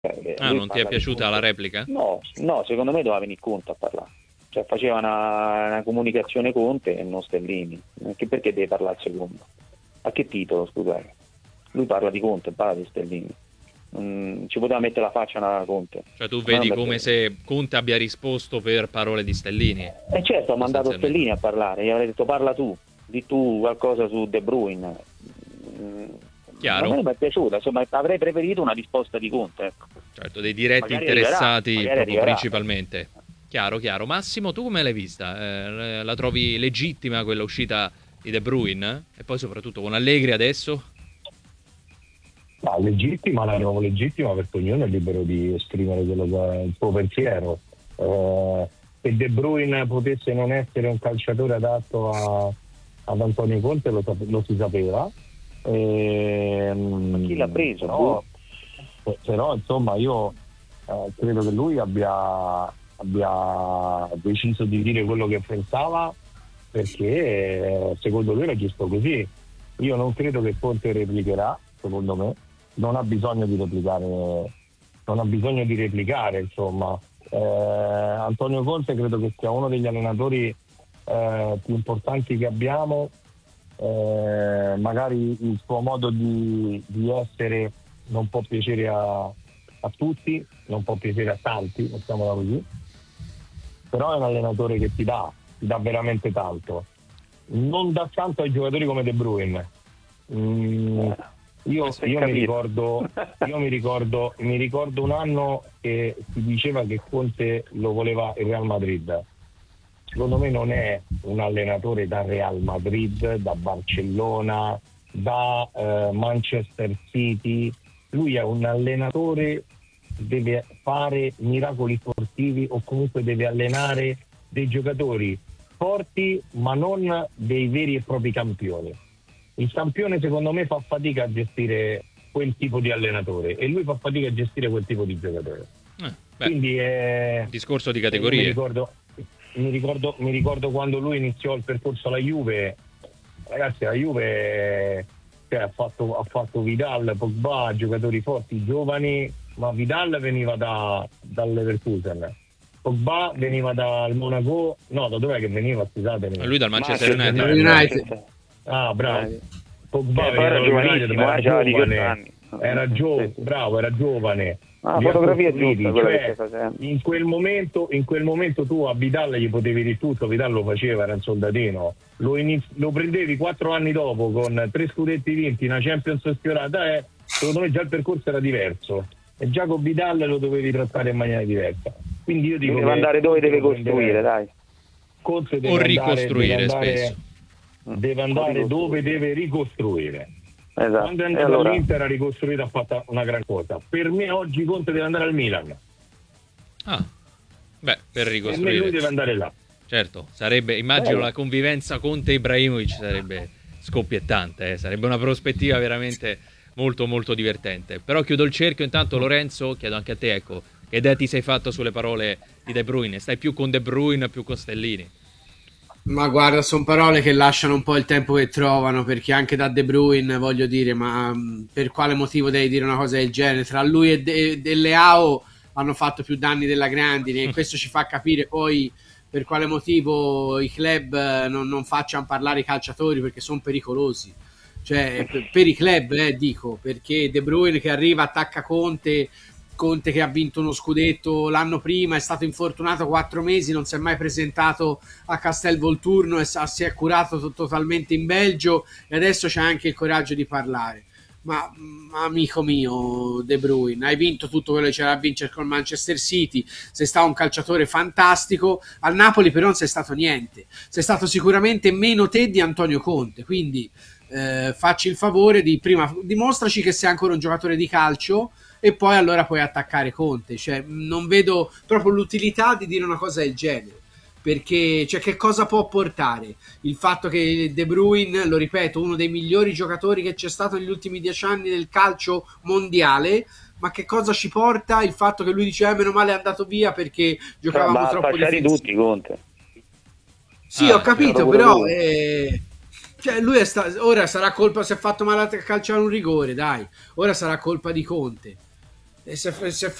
Ah, Lui non ti è parla di piaciuta la Conte. replica? No, no, secondo me doveva venire Conte a parlare. Cioè faceva una comunicazione Conte e non Stellini. Anche perché deve parlare al secondo? A che titolo, scusate? Lui parla di Conte, parla di Stellini. Ci poteva mettere la faccia a Conte. Cioè tu Ma non vedi come perché. se Conte abbia risposto per parole di Stellini, E certo, ho mandato sostanzialmente. Stellini a parlare, gli avrei detto parla tu, di tu qualcosa su De Bruyne. Mm, A Chiaro? me mi è piaciuta, insomma, avrei preferito una risposta di Conte, ecco. Certo, dei diretti interessati Magari proprio arriverà. principalmente. Chiaro, chiaro. Massimo, tu come l'hai vista? La trovi legittima quella uscita di De Bruyne? E poi soprattutto con Allegri adesso? No, legittima, la trovo legittima perché ognuno è libero di esprimere il suo pensiero. Che De Bruyne potesse non essere un calciatore adatto ad Antonio Conte lo si sapeva. Ma chi l'ha preso? Boh. Però insomma io credo che lui abbia deciso di dire quello che pensava perché secondo lui era giusto così. Io non credo che Conte replicherà, secondo me, non ha bisogno di replicare, non ha bisogno di replicare, insomma. Antonio Conte credo che sia uno degli allenatori più importanti che abbiamo. Magari il suo modo di essere non può piacere a tutti, non può piacere a tanti, mettiamola così, però è un allenatore che ti dà veramente tanto. Non dà tanto ai giocatori come De Bruyne. Mm, Questo è io capito. mi ricordo un anno che si diceva che Conte lo voleva il Real Madrid. Secondo me non è un allenatore da Real Madrid, da Barcellona, da Manchester City. Lui è un allenatore che deve fare miracoli sportivi o comunque deve allenare dei giocatori forti ma non dei veri e propri campioni. Il campione secondo me fa fatica a gestire quel tipo di allenatore e lui fa fatica a gestire quel tipo di giocatore. Beh, Quindi discorso di io categorie. mi ricordo quando lui iniziò il percorso alla Juve, ragazzi, la Juve ha fatto Vidal, Pogba, giocatori forti, giovani, ma Vidal veniva dal Leverkusen, Pogba veniva dal Monaco, no, da dov'è che veniva, A scusatemi? lui dal Manchester Manchester United. United. Ah, bravo. United. Pogba Poi veniva era dallo United, giovanissimo, ma c'aveva 18 anni. Sì, sì. bravo, era giovane. Ah, la Li ha fotografia è costruiti, giusta quella che cioè stai facendo. in quel momento tu a Vidal gli potevi dire tutto, Vidal lo faceva, era un soldatino. Lo prendevi 4 anni dopo con 3 scudetti vinti, una Champions sfiorata, secondo me già il percorso era diverso. E già con Vidal lo dovevi trattare in maniera diversa. Quindi io dico Deve che andare dove deve lo prenderei. costruire, dai. Conte O ricostruire spesso. deve andare dove deve ricostruire. Esatto. Quando è E andato allora, all'Inter ha ricostruito, ha fatto una gran cosa. Per me oggi Conte deve andare al Milan. Ah, beh, per Per me lui ricostruire. deve andare là. Certo, sarebbe, immagino Bello. la convivenza Conte-Ibrahimovic sarebbe scoppiettante, sarebbe una prospettiva veramente molto molto divertente. Però chiudo il cerchio, intanto Lorenzo, chiedo anche a te, ecco, che idea ti sei fatto sulle parole di De Bruyne? Stai più con De Bruyne, più con Stellini? Ma guarda, sono parole che lasciano un po' il tempo che trovano, perché anche da De Bruyne voglio dire, ma per quale motivo devi dire una cosa del genere? Tra lui e Leao hanno fatto più danni della grandine e questo ci fa capire poi per quale motivo i club non facciano parlare i calciatori, perché sono pericolosi. Cioè, per i club, dico, perché De Bruyne che arriva, attacca Conte che ha vinto uno scudetto l'anno prima, è stato infortunato 4 mesi, non si è mai presentato a Castel Volturno e si è curato totalmente in Belgio e adesso c'è anche il coraggio di parlare. Ma amico mio De Bruyne, hai vinto tutto quello che c'era da vincere con Manchester City, sei stato un calciatore fantastico, al Napoli però non sei stato niente, sei stato sicuramente meno te di Antonio Conte, quindi facci il favore di prima dimostraci che sei ancora un giocatore di calcio e poi allora puoi attaccare Conte. Cioè, non vedo proprio l'utilità di dire una cosa del genere, perché cioè, che cosa può portare il fatto che De Bruyne, lo ripeto, uno dei migliori giocatori che c'è stato negli ultimi 10 anni del calcio mondiale, ma che cosa ci porta il fatto che lui dice meno male è andato via perché giocavamo ma Cioè, troppo passati difensivo? tutti, Conte. Sì, ho Certo. capito, Pure però lui. cioè, lui ora sarà colpa, si è fatto male a calciare un rigore, dai, ora sarà colpa di Conte. E se